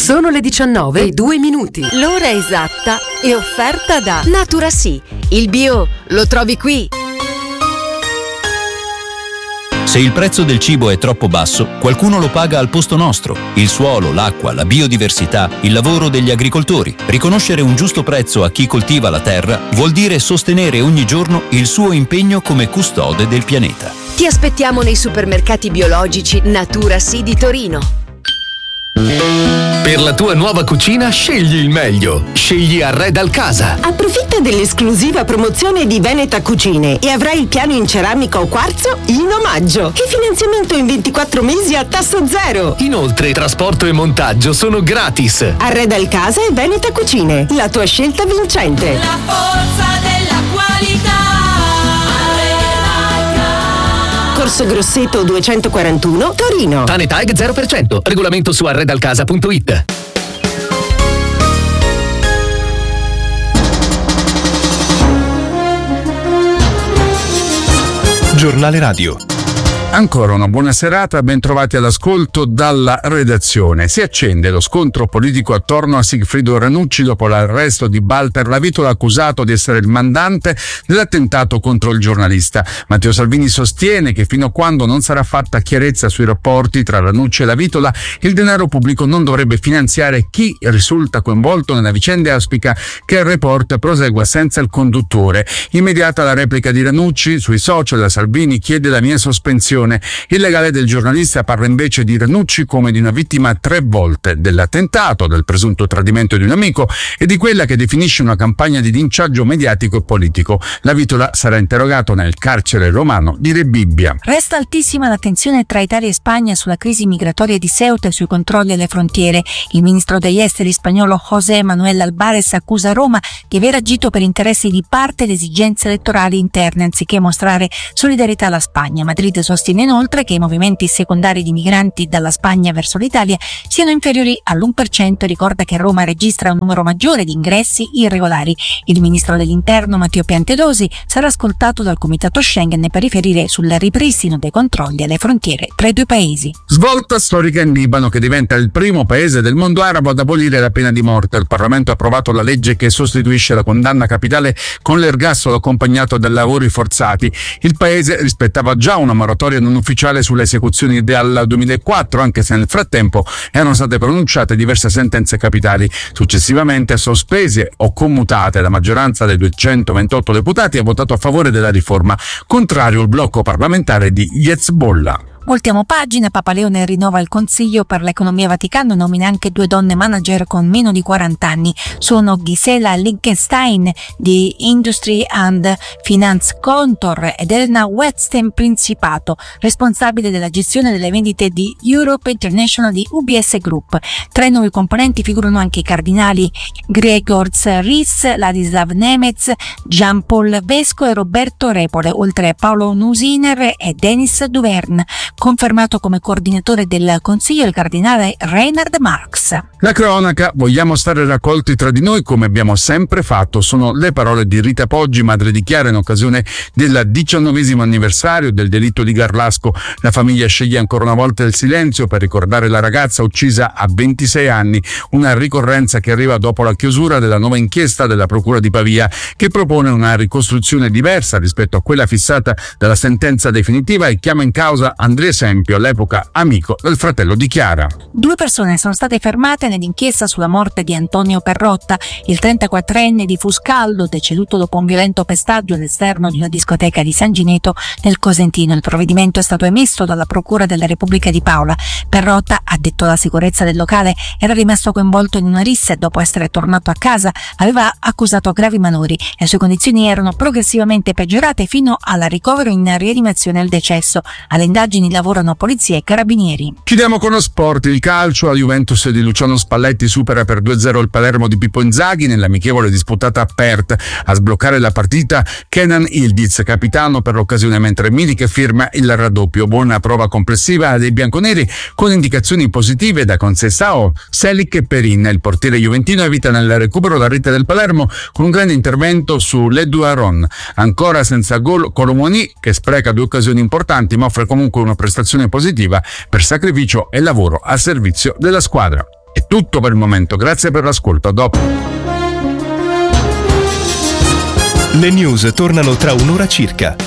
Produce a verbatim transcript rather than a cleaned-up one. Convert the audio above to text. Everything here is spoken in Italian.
Sono le diciannove e due minuti. L'ora esatta è offerta da Naturasì. Il bio lo trovi qui. Se il prezzo del cibo è troppo basso, qualcuno lo paga al posto nostro. Il suolo, l'acqua, la biodiversità, il lavoro degli agricoltori. Riconoscere un giusto prezzo a chi coltiva la terra vuol dire sostenere ogni giorno il suo impegno come custode del pianeta. Ti aspettiamo nei supermercati biologici Naturasì di Torino. Per la tua nuova cucina scegli il meglio. Scegli Arredal Casa. Approfitta dell'esclusiva promozione di Veneta Cucine e avrai il piano in ceramica o quarzo in omaggio e finanziamento in ventiquattro mesi a tasso zero. Inoltre trasporto e montaggio sono gratis. Arredal Casa e Veneta Cucine, la tua scelta vincente. La forza della qualità. Corso Grosseto duecentoquarantuno, Torino. Tanetag zero per cento. Regolamento su arredalcasa punto it. Giornale Radio. Ancora una buona serata, ben trovati all'ascolto dalla redazione. Si accende lo scontro politico attorno a Sigfrido Ranucci dopo l'arresto di Walter Lavitola, accusato di essere il mandante dell'attentato contro il giornalista. Matteo Salvini sostiene che fino a quando non sarà fatta chiarezza sui rapporti tra Ranucci e Lavitola, il denaro pubblico non dovrebbe finanziare chi risulta coinvolto nella vicenda e auspica che il report prosegua senza il conduttore. Immediata la replica di Ranucci sui social, Salvini chiede la mia sospensione. Il legale del giornalista parla invece di Ranucci come di una vittima tre volte dell'attentato, del presunto tradimento di un amico e di quella che definisce una campagna di linciaggio mediatico e politico. Lavitola sarà interrogato nel carcere romano di Rebibbia. Resta altissima la tensione tra Italia e Spagna sulla crisi migratoria di Ceuta e sui controlli alle frontiere. Il ministro degli esteri spagnolo José Manuel Álvarez accusa Roma di aver agito per interessi di parte ed esigenze elettorali interne anziché mostrare solidarietà alla Spagna. Madrid sostiene inoltre che i movimenti secondari di migranti dalla Spagna verso l'Italia siano inferiori all'uno per cento e ricorda che Roma registra un numero maggiore di ingressi irregolari. Il ministro dell'Interno Matteo Piantedosi sarà ascoltato dal Comitato Schengen per riferire sul ripristino dei controlli alle frontiere tra i due paesi. Svolta storica in Libano, che diventa il primo paese del mondo arabo ad abolire la pena di morte. Il Parlamento ha approvato la legge che sostituisce la condanna capitale con l'ergastolo accompagnato da lavori forzati. Il paese rispettava già una moratoria non ufficiale sulle esecuzioni del duemilaquattro, anche se nel frattempo erano state pronunciate diverse sentenze capitali. Successivamente sospese o commutate, la maggioranza dei duecentoventotto deputati ha votato a favore della riforma, contrario il blocco parlamentare di Hezbollah. Voltiamo pagina. Papa Leone rinnova il Consiglio per l'Economia Vaticano e nomina anche due donne manager con meno di quaranta anni. Sono Gisela Lichtenstein di Industry and Finance Contor ed Elena Wetstein Principato, responsabile della gestione delle vendite di Europe International di U B S Group. Tra i nuovi componenti figurano anche i cardinali Gregor Ries, Ladislav Nemec, Jean-Paul Vesco e Roberto Repole, oltre a Paolo Nusiner e Denis Duvern. Confermato come coordinatore del Consiglio il cardinale Reinhard Marx. La cronaca, vogliamo stare raccolti tra di noi come abbiamo sempre fatto, sono le parole di Rita Poggi, madre di Chiara, in occasione del diciannovesimo anniversario del delitto di Garlasco. La famiglia sceglie ancora una volta il silenzio per ricordare la ragazza uccisa a ventisei anni, una ricorrenza che arriva dopo la chiusura della nuova inchiesta della Procura di Pavia, che propone una ricostruzione diversa rispetto a quella fissata dalla sentenza definitiva e chiama in causa Andrea Esempio, all'epoca amico del fratello di Chiara. Due persone sono state fermate nell'inchiesta sulla morte di Antonio Perrotta, il trentaquattrenne di Fuscaldo, deceduto dopo un violento pestaggio all'esterno di una discoteca di San Gineto nel Cosentino. Il provvedimento è stato emesso dalla Procura della Repubblica di Paola. Perrotta, addetto alla sicurezza del locale, era rimasto coinvolto in una rissa e dopo essere tornato a casa aveva accusato gravi malori. Le sue condizioni erano progressivamente peggiorate fino al ricovero in rianimazione e al decesso. Alle indagini lavorano polizia e carabinieri. Chiudiamo con lo sport. Il calcio. La Juventus di Luciano Spalletti supera per due a zero il Palermo di Pippo Inzaghi nell'amichevole disputata a Perth. A sbloccare la partita Kenan Yildiz, capitano per l'occasione, mentre Milik firma il raddoppio. Buona prova complessiva dei bianconeri con indicazioni positive da Conceição, Selic e Perin. Il portiere juventino evita nel recupero la rete del Palermo con un grande intervento su Ledouaron. Ancora senza gol Colomoni, che spreca due occasioni importanti ma offre comunque una prestazione positiva per sacrificio e lavoro al servizio della squadra. È È tutto per il momento, grazie per l'ascolto, a dopo. Le news tornano tra un'ora circa.